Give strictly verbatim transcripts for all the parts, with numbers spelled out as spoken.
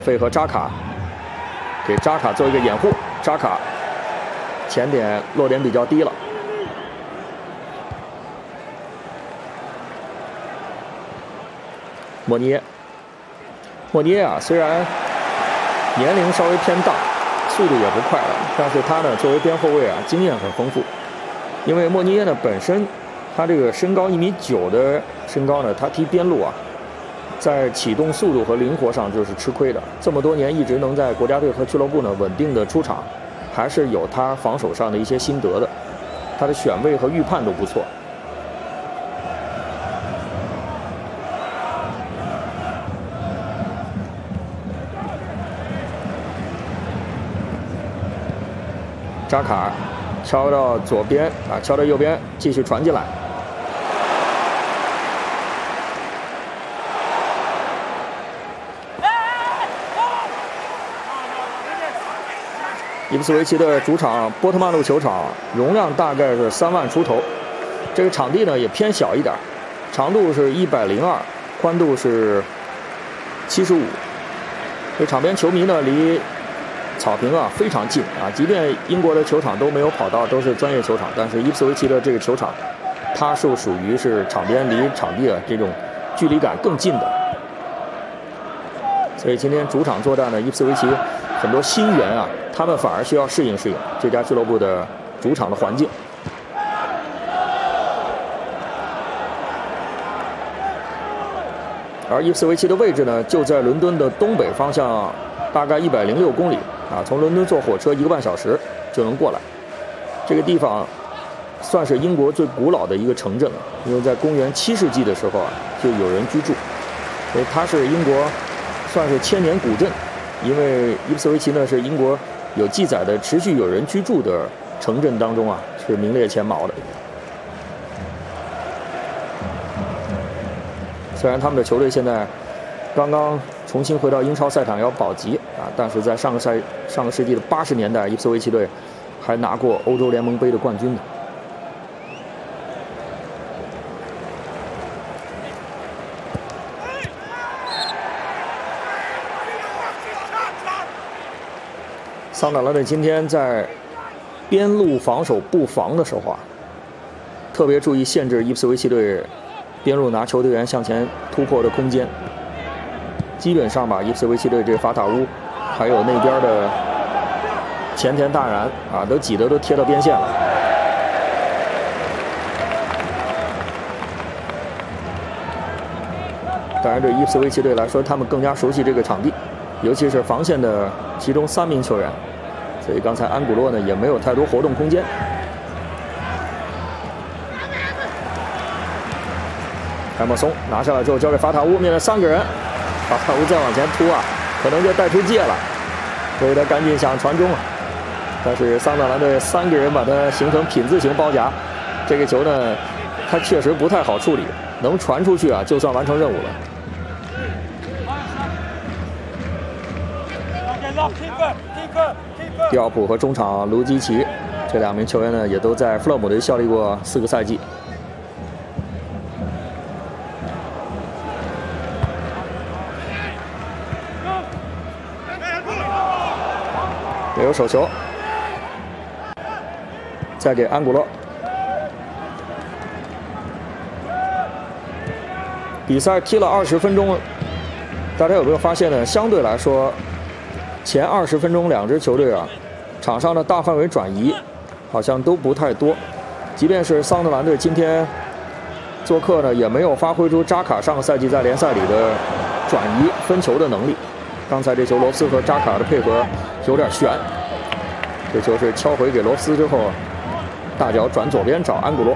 费和扎卡给扎卡做一个掩护，扎卡前点落点比较低了。莫尼耶，莫尼耶啊，虽然年龄稍微偏大，速度也不快了，但是他呢作为边后卫啊，经验很丰富。因为莫尼耶呢本身他这个身高一米九的身高呢，他踢边路啊。 在启动速度和灵活上就是吃亏的，这么多年一直能在国家队和俱乐部呢稳定的出场，还是有他防守上的一些心得的，他的选位和预判都不错。扎卡敲到左边啊，敲到右边，继续传进来。 伊夫斯维奇的主场波特曼路球场容量大概是三万出头，这个场地呢也偏小一点，长度是一百零二，宽度是七十五。这场边球迷呢离草坪啊非常近啊，即便英国的球场都没有跑道，都是专业球场，但是伊夫斯维奇的这个球场，它是属于是场边离场地的这种距离感更近的。所以今天主场作战呢，伊夫斯维奇很多新援啊。 他们反而需要适应适应这家俱乐部的主场的环境。而伊夫斯维奇的位置呢，就在伦敦的东北方向，大概一百零六公里啊，从伦敦坐火车一个半小时就能过来。这个地方算是英国最古老的一个城镇了，因为在公元七世纪的时候啊，就有人居住，所以它是英国算是千年古镇。因为伊夫斯维奇呢是英国。 有记载的持续有人居住的城镇当中啊，是名列前茅的。虽然他们的球队现在刚刚重新回到英超赛场要保级啊，但是在上个赛上个世纪的八十年代，伊夫斯维奇队还拿过欧洲联盟杯的冠军呢。桑德兰队今天在边路防守布防的时候啊，特别注意限制伊夫斯维奇队边路拿球队员向前突破的空间。基本上把伊夫斯维奇队这个法塔乌，还有那边的前田大然啊，都挤得都贴到边线了。当然，对伊夫斯维奇队来说，他们更加熟悉这个场地，尤其是防线的其中三名球员。 所以刚才安古洛呢也没有太多活动空间。海默松拿下来之后交给法塔乌，面对三个人，法塔乌再往前突啊，可能就带出界了，所以他赶紧想传中啊，但是桑德兰队三个人把它形成品字形包夹，这个球呢，他确实不太好处理，能传出去啊，就算完成任务了。 迪奥普和中场卢基奇这两名球员呢，也都在弗勒姆队效力过四个赛季。也有手球，再给安古洛。比赛踢了二十分钟，大家有没有发现呢？相对来说。 前二十分钟，两支球队啊，场上的大范围转移好像都不太多。即便是桑德兰队今天做客呢，也没有发挥出扎卡上个赛季在联赛里的转移分球的能力。刚才这球罗斯和扎卡的配合有点悬，这球是敲回给罗斯之后，大脚转左边找安古洛。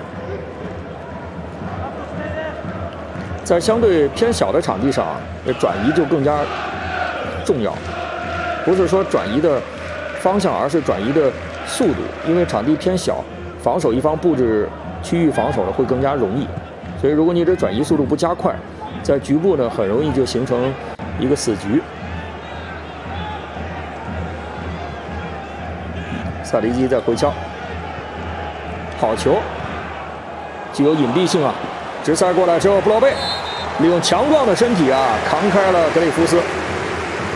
在相对偏小的场地上，这转移就更加重要。 不是说转移的方向，而是转移的速度。因为场地偏小，防守一方布置区域防守呢会更加容易。所以，如果你这转移速度不加快，在局部呢很容易就形成一个死局。萨迪基在回敲，好球，具有隐蔽性啊！直塞过来之后，布劳贝利用强壮的身体啊，扛开了格里夫斯。